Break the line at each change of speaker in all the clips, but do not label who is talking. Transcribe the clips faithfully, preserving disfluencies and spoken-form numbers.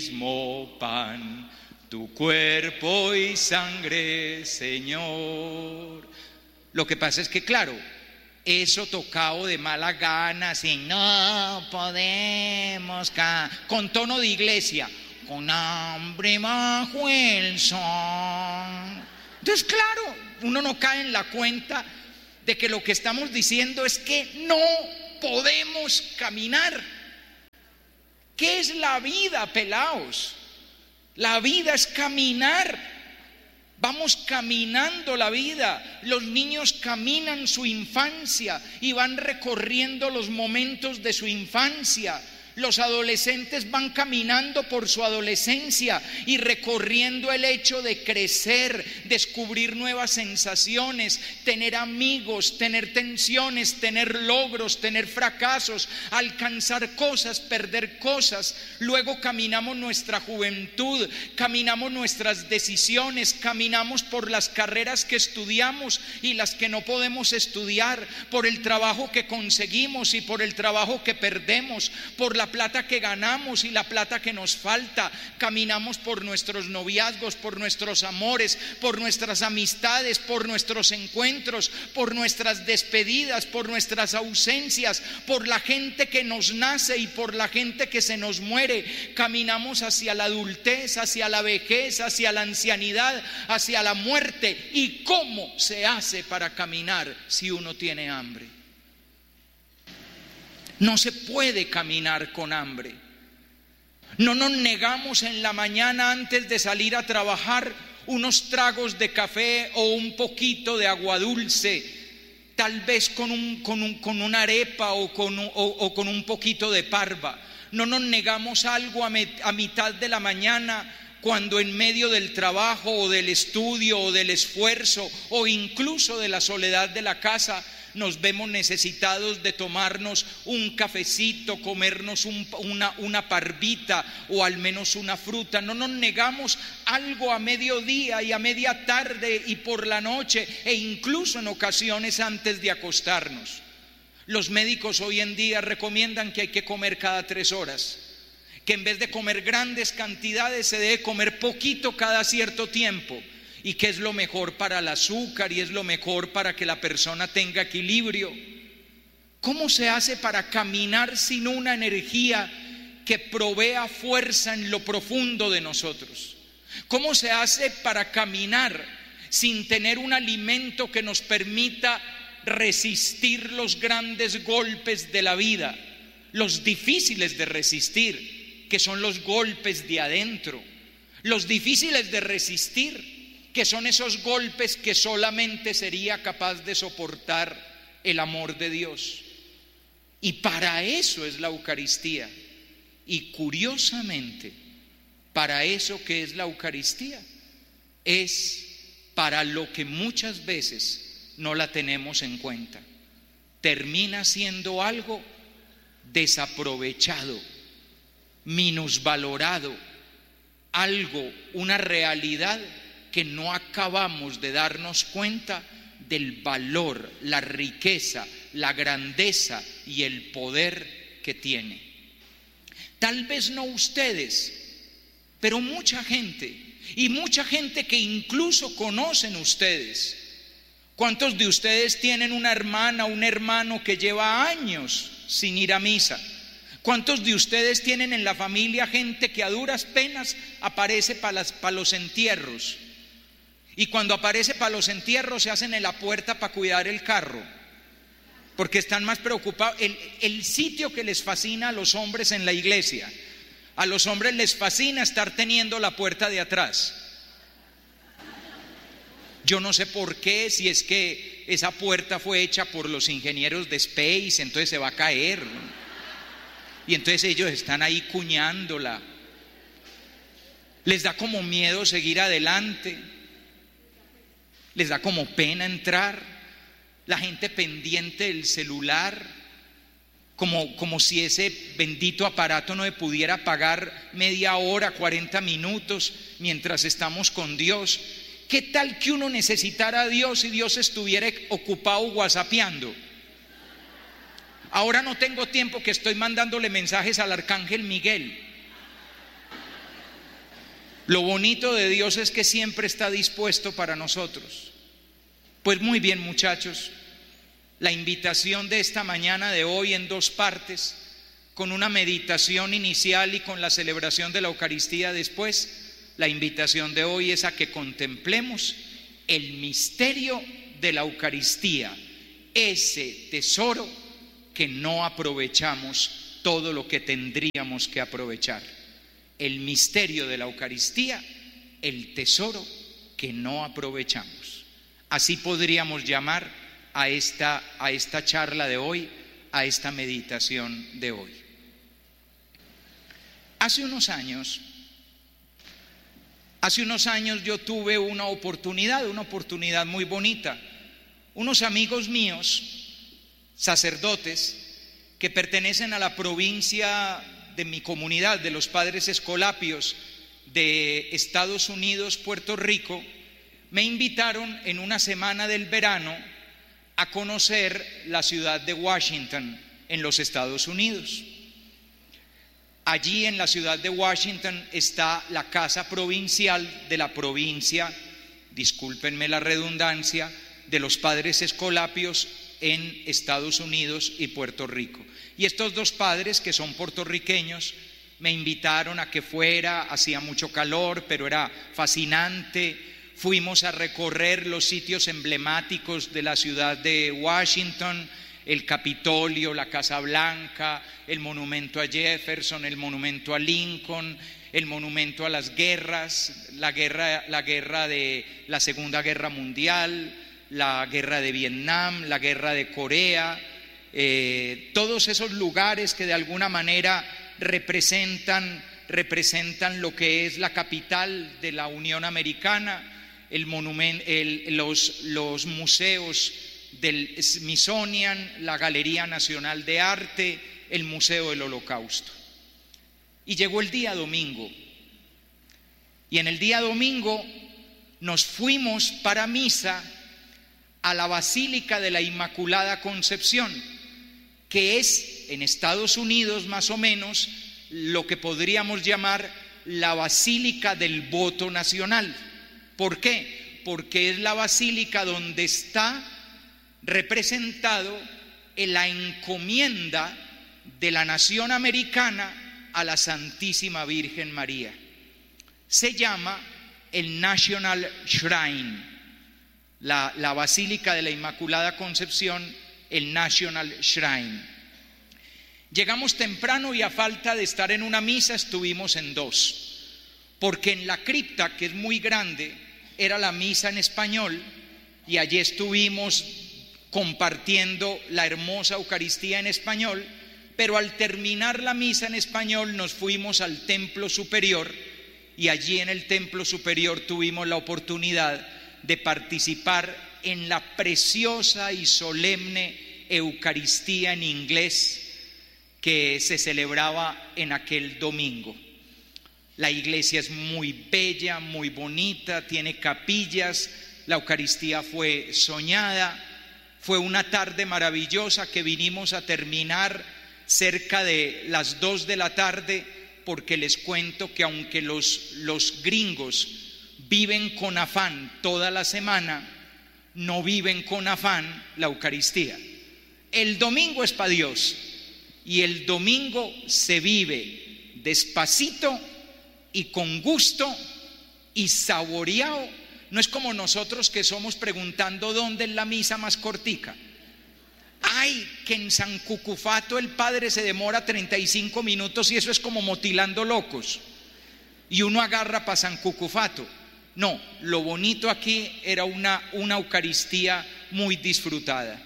mismo pan, tu cuerpo y sangre, Señor. Lo que pasa es que, claro, eso tocado de mala gana, si no podemos, con tono de iglesia, con hambre bajo el sol. Entonces, claro, uno no cae en la cuenta de que lo que estamos diciendo es que no podemos caminar. ¿Qué es la vida, pelaos? La vida es caminar. Vamos caminando la vida. Los niños caminan su infancia y van recorriendo los momentos de su infancia. Los adolescentes van caminando por su adolescencia y recorriendo el hecho de crecer, descubrir nuevas sensaciones, tener amigos, tener tensiones, tener logros, tener fracasos, alcanzar cosas, perder cosas. Luego caminamos nuestra juventud, caminamos nuestras decisiones, caminamos por las carreras que estudiamos y las que no podemos estudiar, por el trabajo que conseguimos y por el trabajo que perdemos, por la plata que ganamos y la plata que nos falta. Caminamos por nuestros noviazgos, por nuestros amores, por nuestras amistades, por nuestros encuentros, por nuestras despedidas, por nuestras ausencias, por la gente que nos nace y por la gente que se nos muere. Caminamos hacia la adultez, hacia la vejez, hacia la ancianidad, hacia la muerte. ¿Y cómo se hace para caminar si uno tiene hambre? No se puede caminar con hambre. No nos negamos en la mañana antes de salir a trabajar unos tragos de café o un poquito de agua dulce, tal vez con, un, con, un, con una arepa o con un, o, o con un poquito de parva. No nos negamos algo a, met, a mitad de la mañana, cuando en medio del trabajo o del estudio o del esfuerzo o incluso de la soledad de la casa nos vemos necesitados de tomarnos un cafecito, comernos un, una, una parvita o al menos una fruta. No nos negamos algo a mediodía y a media tarde y por la noche e incluso en ocasiones antes de acostarnos. Los médicos hoy en día recomiendan que hay que comer cada tres horas, que en vez de comer grandes cantidades se debe comer poquito cada cierto tiempo, y que es lo mejor para el azúcar y es lo mejor para que la persona tenga equilibrio. ¿Cómo se hace para caminar sin una energía que provea fuerza en lo profundo de nosotros? ¿Cómo se hace para caminar sin tener un alimento que nos permita resistir los grandes golpes de la vida, los difíciles de resistir, que son los golpes de adentro, los difíciles de resistir, que son esos golpes que solamente sería capaz de soportar el amor de Dios? Y para eso es la Eucaristía. Y curiosamente, para eso que es la Eucaristía, es para lo que muchas veces no la tenemos en cuenta. Termina siendo algo desaprovechado, minusvalorado, algo, una realidad que no acabamos de darnos cuenta del valor, la riqueza, la grandeza y el poder que tiene. Tal vez no ustedes, pero mucha gente, y mucha gente que incluso conocen ustedes. ¿Cuántos de ustedes tienen una hermana o un hermano que lleva años sin ir a misa? ¿Cuántos de ustedes tienen en la familia gente que a duras penas aparece para pa los entierros? Y cuando aparece para los entierros se hacen en la puerta para cuidar el carro, porque están más preocupados. El, el sitio que les fascina a los hombres en la iglesia, a los hombres les fascina estar teniendo la puerta de atrás. Yo no sé por qué, si es que esa puerta fue hecha por los ingenieros de Space, entonces se va a caer, ¿no? Y entonces ellos están ahí cuñándola. Les da como miedo seguir adelante, les da como pena entrar. La gente pendiente del celular, como, como si ese bendito aparato no me pudiera apagar media hora, cuarenta minutos mientras estamos con Dios. ¿Qué tal que uno necesitara a Dios y Dios estuviera ocupado whatsappeando? Ahora no tengo tiempo, que estoy mandándole mensajes al arcángel Miguel. Lo bonito de Dios es que siempre está dispuesto para nosotros. Pues muy bien, muchachos, la invitación de esta mañana de hoy en dos partes, con una meditación inicial y con la celebración de la Eucaristía después. La invitación de hoy es a que contemplemos el misterio de la Eucaristía, ese tesoro que no aprovechamos todo lo que tendríamos que aprovechar. El misterio de la Eucaristía, el tesoro que no aprovechamos. Así podríamos llamar a esta, a esta charla de hoy, a esta meditación de hoy. Hace unos años, hace unos años yo tuve una oportunidad, una oportunidad muy bonita. Unos amigos míos, sacerdotes, que pertenecen a la provincia de mi comunidad, de los Padres Escolapios de Estados Unidos, Puerto Rico, me invitaron en una semana del verano a conocer la ciudad de Washington, en los Estados Unidos. Allí en la ciudad de Washington está la casa provincial de la provincia, discúlpenme la redundancia, de los Padres Escolapios en Estados Unidos y Puerto Rico. Y estos dos padres, que son puertorriqueños, me invitaron a que fuera. Hacía mucho calor, pero era fascinante. Fuimos a recorrer los sitios emblemáticos de la ciudad de Washington, el Capitolio, la Casa Blanca, el monumento a Jefferson, el monumento a Lincoln, el monumento a las guerras, la guerra, la guerra de la Segunda Guerra Mundial, la guerra de Vietnam, la guerra de Corea, eh, todos esos lugares que de alguna manera representan, representan lo que es la capital de la Unión Americana, el monumento, el, los, los museos del Smithsonian, la Galería Nacional de Arte, el Museo del Holocausto. Y llegó el día domingo, y en el día domingo nos fuimos para misa a la Basílica de la Inmaculada Concepción, que es en Estados Unidos más o menos lo que podríamos llamar la Basílica del Voto Nacional. ¿Por qué? Porque es la basílica donde está representado en la encomienda de la nación americana a la Santísima Virgen María. Se llama el National Shrine. La, la Basílica de la Inmaculada Concepción, el National Shrine. Llegamos temprano y a falta de estar en una misa estuvimos en dos, porque en la cripta, que es muy grande, era la misa en español y allí estuvimos compartiendo la hermosa Eucaristía en español, pero al terminar la misa en español nos fuimos al templo superior y allí en el templo superior tuvimos la oportunidad de participar en la preciosa y solemne Eucaristía en inglés que se celebraba en aquel domingo. La iglesia es muy bella, muy bonita, tiene capillas, la Eucaristía fue soñada, fue una tarde maravillosa que vinimos a terminar cerca de las dos de la tarde, porque les cuento que aunque los, los gringos viven con afán toda la semana, no viven con afán la Eucaristía. El domingo es para Dios y el domingo se vive despacito y con gusto y saboreado. No es como nosotros que somos preguntando dónde es la misa más cortica. Ay, que en San Cucufato el padre se demora treinta y cinco minutos y eso es como motilando locos y uno agarra para San Cucufato. No, lo bonito aquí era una, una Eucaristía muy disfrutada.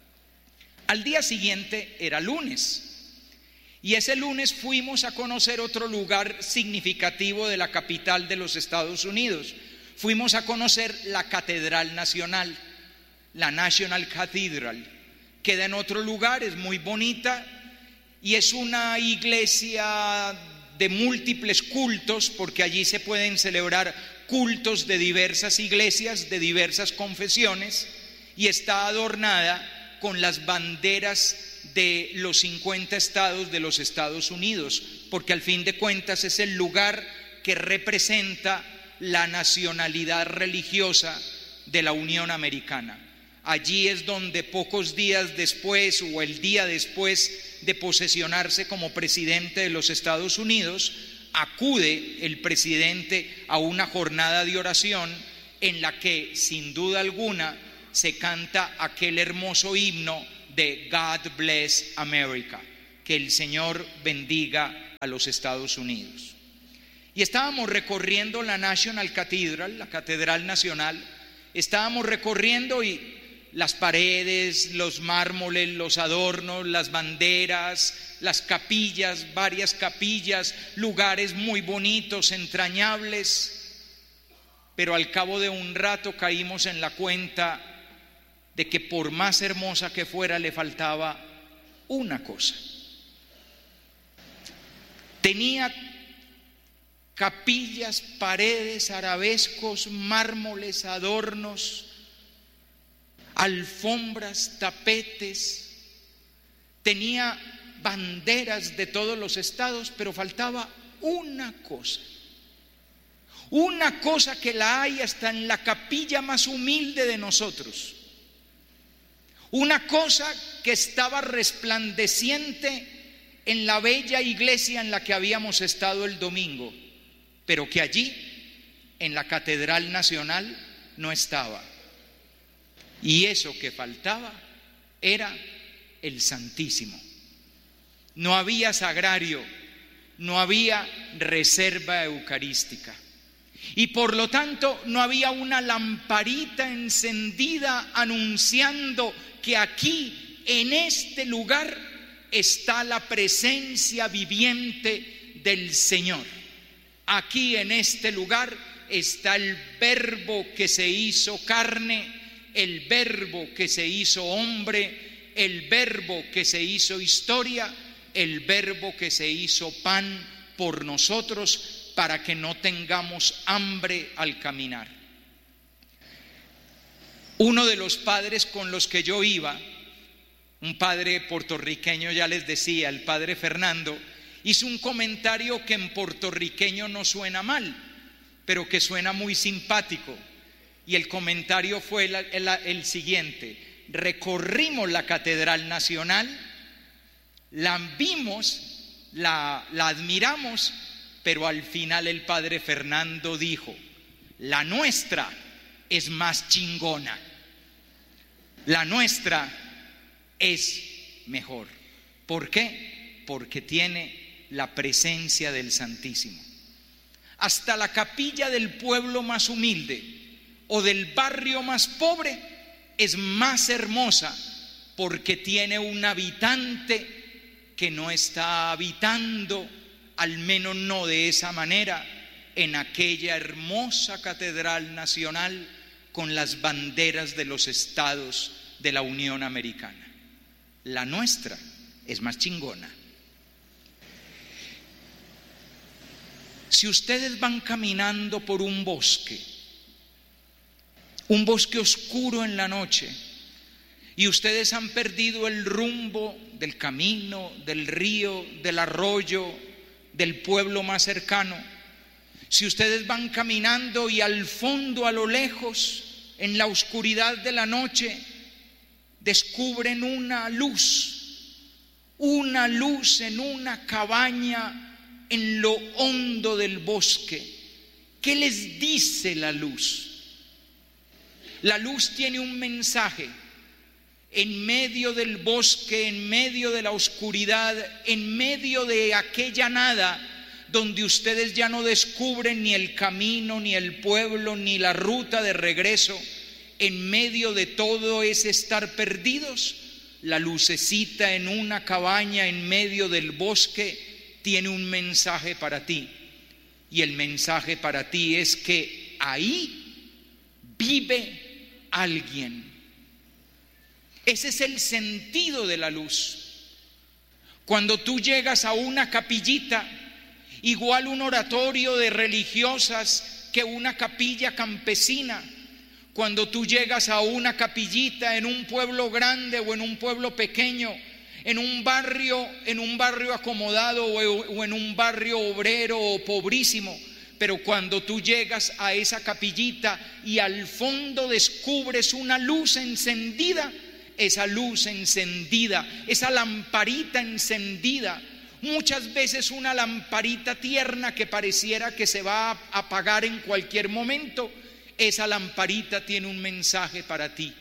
Al día siguiente era lunes y ese lunes fuimos a conocer otro lugar significativo de la capital de los Estados Unidos. Fuimos a conocer la Catedral Nacional, la National Cathedral. Queda en otro lugar, es muy bonita y es una iglesia de múltiples cultos, porque allí se pueden celebrar cultos de diversas iglesias, de diversas confesiones, y está adornada con las banderas de los cincuenta estados de los Estados Unidos, porque al fin de cuentas es el lugar que representa la nacionalidad religiosa de la Unión Americana. Allí es donde pocos días después o el día después de posesionarse como presidente de los Estados Unidos, acude el presidente a una jornada de oración en la que sin duda alguna se canta aquel hermoso himno de God Bless America, que el Señor bendiga a los Estados Unidos. Y estábamos recorriendo la National Cathedral, la Catedral Nacional, estábamos recorriendo y las paredes, los mármoles, los adornos, las banderas, las capillas, varias capillas, lugares muy bonitos, entrañables, pero al cabo de un rato caímos en la cuenta de que por más hermosa que fuera le faltaba una cosa. Tenía capillas, paredes, arabescos, mármoles, adornos, alfombras, tapetes, tenía banderas de todos los estados, pero faltaba una cosa. Una cosa que la hay hasta en la capilla más humilde de nosotros. Una cosa que estaba resplandeciente en la bella iglesia en la que habíamos estado el domingo, pero que allí, en la Catedral Nacional, no estaba. Y eso que faltaba era el Santísimo. No había sagrario, no había reserva eucarística. Y por lo tanto no había una lamparita encendida anunciando que aquí, en este lugar, está la presencia viviente del Señor. Aquí en este lugar está el Verbo que se hizo carne, el Verbo que se hizo hombre, el Verbo que se hizo historia, el Verbo que se hizo pan por nosotros para que no tengamos hambre al caminar. Uno de los padres con los que yo iba, un padre puertorriqueño, ya les decía, el padre Fernando, hizo un comentario que en puertorriqueño no suena mal, pero que suena muy simpático. Y el comentario fue el, el, el siguiente: recorrimos la Catedral Nacional, la vimos, la, la admiramos, pero al final el padre Fernando dijo: la nuestra es más chingona, la nuestra es mejor. ¿Por qué? Porque tiene la presencia del Santísimo. Hasta la capilla del pueblo más humilde o del barrio más pobre es más hermosa porque tiene un habitante que no está habitando, al menos no de esa manera, en aquella hermosa Catedral Nacional con las banderas de los estados de la Unión Americana. La nuestra es más chingona. Si ustedes van caminando por un bosque, un bosque oscuro en la noche, y ustedes han perdido el rumbo del camino, del río, del arroyo, del pueblo más cercano, si ustedes van caminando y al fondo, a lo lejos, en la oscuridad de la noche, descubren una luz, una luz en una cabaña en lo hondo del bosque. ¿Qué les dice la luz? La luz tiene un mensaje. En medio del bosque, en medio de la oscuridad, en medio de aquella nada donde ustedes ya no descubren ni el camino, ni el pueblo, ni la ruta de regreso, en medio de todo ese estar perdidos, la lucecita en una cabaña en medio del bosque tiene un mensaje para ti. Y el mensaje para ti es que ahí vive alguien. Ese es el sentido de la luz. Cuando tú llegas a una capillita, igual un oratorio de religiosas que una capilla campesina, cuando tú llegas a una capillita en un pueblo grande o en un pueblo pequeño, en un barrio, en un barrio acomodado o en un barrio obrero o pobrísimo, pero cuando tú llegas a esa capillita y al fondo descubres una luz encendida, esa luz encendida, esa lamparita encendida, muchas veces una lamparita tierna que pareciera que se va a apagar en cualquier momento, esa lamparita tiene un mensaje para ti: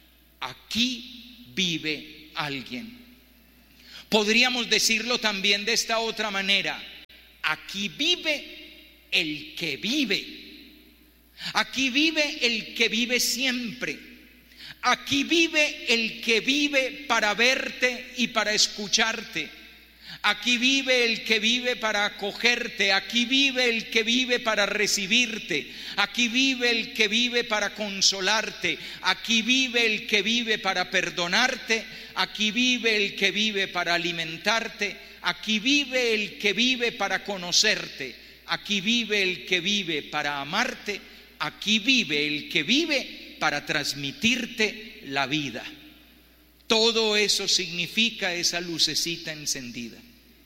aquí vive alguien. Podríamos decirlo también de esta otra manera: aquí vive el que vive. Aquí vive el que vive siempre. Aquí vive el que vive para verte y para escucharte. Aquí vive el que vive para acogerte. Aquí vive el que vive para recibirte. Aquí vive el que vive para consolarte. Aquí vive el que vive para perdonarte. Aquí vive el que vive para alimentarte. Aquí vive el que vive para conocerte. Aquí vive el que vive para amarte. Aquí vive el que vive para transmitirte la vida. Todo eso significa esa lucecita encendida.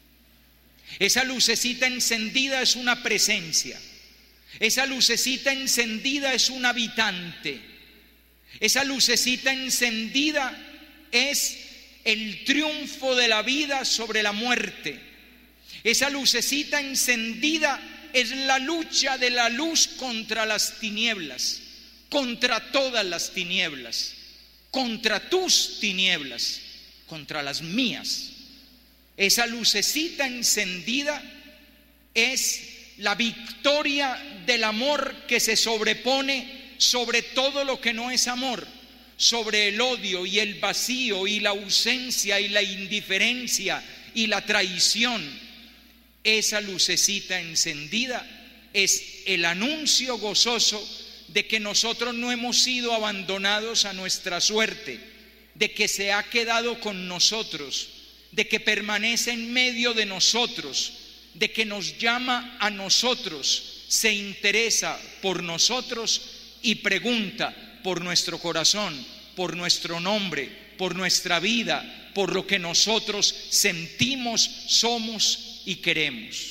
Esa lucecita encendida es una presencia. Esa lucecita encendida es un habitante. Esa lucecita encendida es el triunfo de la vida sobre la muerte. Esa lucecita encendida es la lucha de la luz contra las tinieblas, contra todas las tinieblas, contra tus tinieblas, contra las mías. Esa lucecita encendida es la victoria del amor que se sobrepone sobre todo lo que no es amor, sobre el odio y el vacío y la ausencia y la indiferencia y la traición. Esa lucecita encendida es el anuncio gozoso de que nosotros no hemos sido abandonados a nuestra suerte, de que se ha quedado con nosotros, de que permanece en medio de nosotros, de que nos llama a nosotros, se interesa por nosotros y pregunta por nuestro corazón, por nuestro nombre, por nuestra vida, por lo que nosotros sentimos, somos y queremos.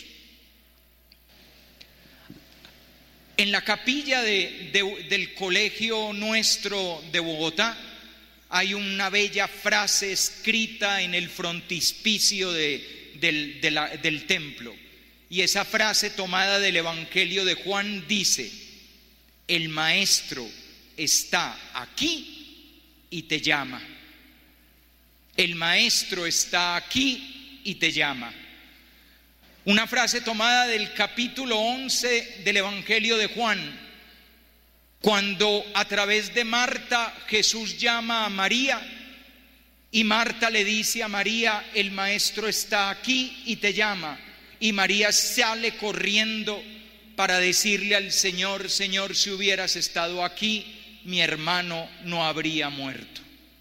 En la capilla de, de, del colegio nuestro de Bogotá hay una bella frase escrita en el frontispicio de, del, de la, del templo, y esa frase tomada del Evangelio de Juan dice: el maestro está aquí y te llama. El maestro está aquí y te llama. Una frase tomada del capítulo once del Evangelio de Juan, cuando a través de Marta Jesús llama a María y Marta le dice a María: el maestro está aquí y te llama. Y María sale corriendo para decirle al Señor: Señor, si hubieras estado aquí, mi hermano no habría muerto.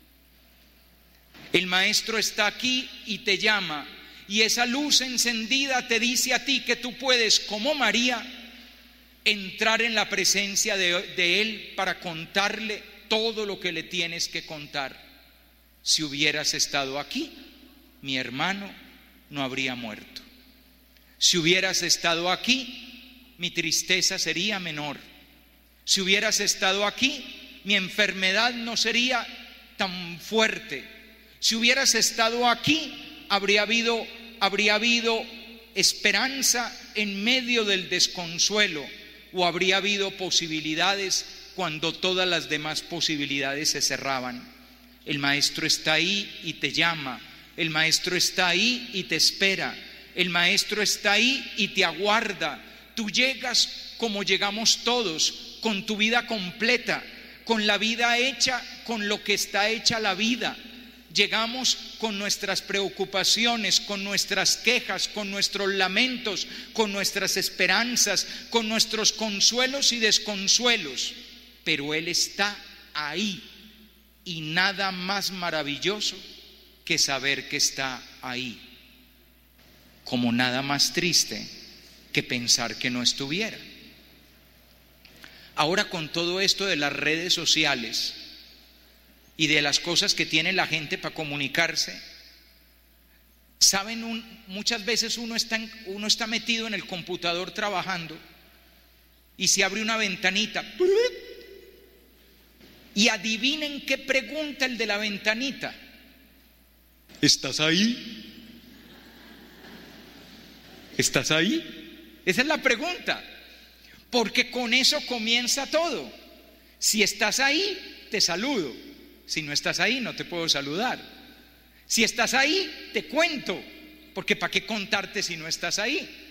El maestro está aquí y te llama. Y esa luz encendida te dice a ti que tú puedes, como María, entrar en la presencia de, de Él para contarle todo lo que le tienes que contar. Si hubieras estado aquí, mi hermano no habría muerto. Si hubieras estado aquí, mi tristeza sería menor. Si hubieras estado aquí, mi enfermedad no sería tan fuerte. Si hubieras estado aquí, habría habido, habría habido esperanza en medio del desconsuelo, o habría habido posibilidades cuando todas las demás posibilidades se cerraban. El maestro está ahí y te llama. El maestro está ahí y te espera. El maestro está ahí y te aguarda. Tú llegas como llegamos todos, con tu vida completa, con la vida hecha, con lo que está hecha la vida. Llegamos con nuestras preocupaciones, con nuestras quejas, con nuestros lamentos, con nuestras esperanzas, con nuestros consuelos y desconsuelos. Pero Él está ahí, y nada más maravilloso que saber que está ahí. Como nada más triste que pensar que no estuviera. Ahora, con todo esto de las redes sociales y de las cosas que tiene la gente para comunicarse, saben, un, muchas veces uno está, en, uno está metido en el computador trabajando y se abre una ventanita. Y adivinen qué pregunta el de la ventanita. ¿Estás ahí? ¿Estás ahí? Esa es la pregunta, porque con eso comienza todo. Si estás ahí, te saludo. Si no estás ahí, no te puedo saludar. Si estás ahí, te cuento, porque ¿para qué contarte si no estás ahí?